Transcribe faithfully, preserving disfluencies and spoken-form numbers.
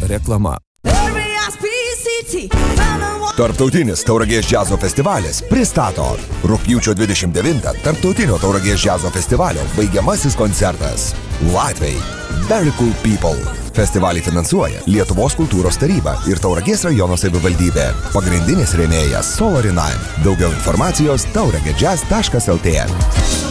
reklama. Tarptautinis Tauragės džiazo festivalis pristato rugpjūčio dvidešimt devintą Tarptautinio Tauragės džiazo festivalio baigiamasis koncertas. Latviai Very Cool People. Festivalį finansuoja Lietuvos kultūros taryba ir Tauragės rajono savivaldybė. Pagrindinis rėmėjas Solar in Nine. Daugiau informacijos tauragėdžiaz taškas el tė.